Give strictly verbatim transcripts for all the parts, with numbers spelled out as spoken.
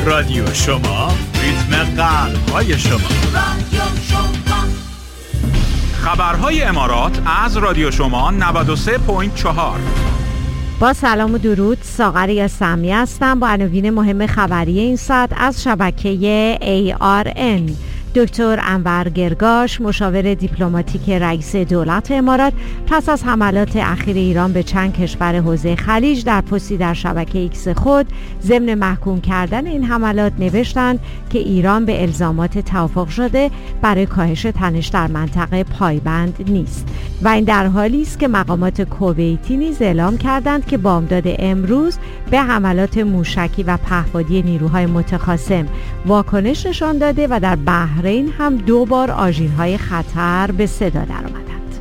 رادیو شما، ریتم قلب‌های شما. رادیو شما. خبرهای امارات از رادیو شما نود و سه و چهار. با سلام و درود، ساغر یاسمی هستم با عناوین مهم خبری این ساعت از شبکه ای آر ان. دکتر انور گرگاش، مشاور دیپلماتیک رئیس دولت امارات، پس از حملات اخیر ایران به چند کشور حوزه خلیج در پستی در شبکه ایکس خود ضمن محکوم کردن این حملات نوشتند که ایران به الزامات توافق شده برای کاهش تنش در منطقه پایبند نیست و این در حالی است که مقامات کویتی نیز اعلام کردند که بامداد امروز به حملات موشکی و پهپادی نیروهای متخاصم واکنش نشان داده و در بحر این هم دو بار آژیرهای خطر به صدا درآمدند.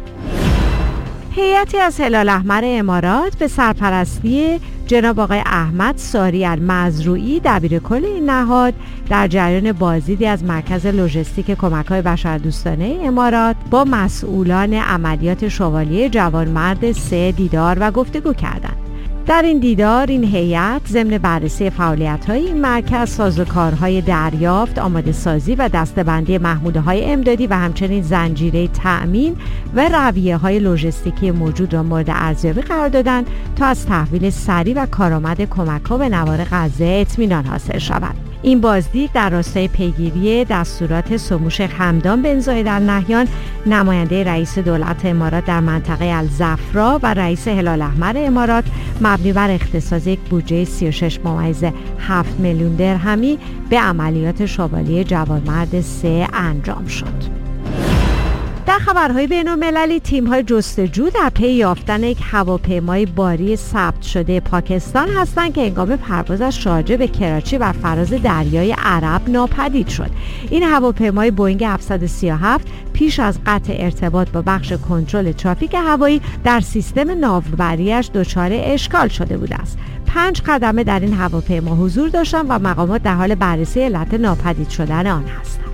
هیئتی از هلال احمر امارات به سرپرستی جناب آقای احمد ساری المزروعی دبیرکل این نهاد در جریان بازدیدی از مرکز لوجستیک کمک‌های بشردوستانه امارات با مسئولان عملیات شوالیه جوانمرد سه دیدار و گفتگو کردند. در این دیدار این هیئت ضمن بررسی فعالیت‌های این مرکز، سازوکارهای دریافت، آماده سازی و دسته‌بندی محموله‌های امدادی و همچنین زنجیره تأمین و رویه‌های لوجستیکی موجود را مورد ارزیابی قرار دادند تا از تحویل سریع و کارآمد کمک‌ها به نوار غزه اطمینان حاصل شود. این بازدید در راستای پیگیری دستورات سمو شیخ حمدان بن زاید ال نهیان، نماینده رئیس دولت امارات در منطقه الزفرا و رئیس هلال احمر امارات، مبنی بر اختصاص یک بودجه سی و شش ممیز هفت میلیون درهمی به عملیات شوالیه جوانمرد سه انجام شد. در خبرهای بین‌المللی، تیم‌های جستجو در پی یافتن یک هواپیمای باری ثبت شده پاکستان هستند که هنگام پرواز از شارجه به کراچی بر فراز دریای عرب ناپدید شد. این هواپیمای بوئینگ هفتصد و سی و هفت پیش از قطع ارتباط با بخش کنترل ترافیک هوایی در سیستم ناوبریش دچار اشکال شده بوده است. پنج خدمه در این هواپیما حضور داشتند و مقامات در حال بررسی علت ناپدید شدن آن هستند.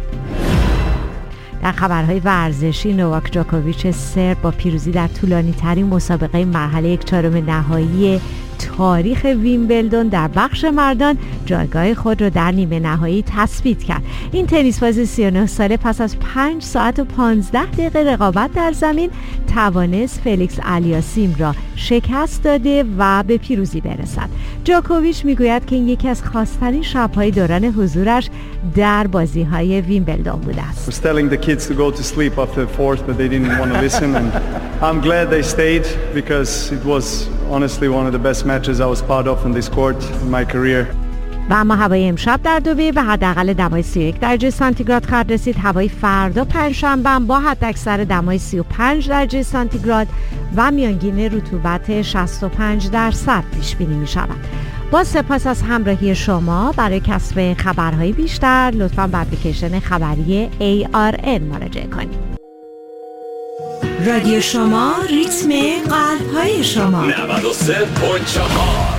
در خبرهای ورزشی، نوواک جوکوویچ سرب با پیروزی در طولانی ترین مسابقه مرحله یک چهارم نهایی تاریخ ویمبلدون در بخش مردان جایگاه خود را در نیمه نهایی تثبیت کرد. این تنیس باز سی و نه ساله پس از پنج ساعت و پانزده دقیقه رقابت در زمین توانست فلیکس الیاسیم را شکست داده و به پیروزی برسد. جوکوویچ میگوید که این یکی از خاص‌ترین شب‌های دوران حضورش در بازی‌های ویمبلدون بوده است. was telling the kids to go to sleep after the fourth but they didn't want to listen and I'm glad they stayed because it was honestly one of the best matches I was part of in this court in my career. و اما هوای امشب در دبی به حداقل دمای سی و یک درجه سانتیگراد خواهد رسید. هوای فردا پنجشنبه با حداکثر دمای سی و پنج درجه سانتیگراد و میانگین رطوبت شصت و پنج درصد پیش بینی می شود. با سپاس از همراهی شما. برای کسب خبرهای بیشتر لطفاً به اپلیکیشن خبری ای آر ان مراجعه کنید. رادیو شما، ریتم قلب‌های شما. نود و سه و چهار.